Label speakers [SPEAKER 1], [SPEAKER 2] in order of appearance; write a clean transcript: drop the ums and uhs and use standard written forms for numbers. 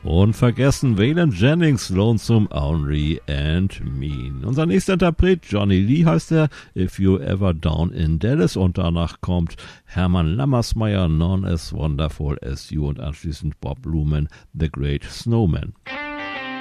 [SPEAKER 1] Unvergessen Waylon Jennings, Lonesome, Henry and Mean. Unser nächster Interpret, Johnny Lee heißt er, If You Ever Down in Dallas. Und danach kommt Hermann Lammersmeyer, None as Wonderful as You. Und anschließend Bob Luman, The Great Snowman.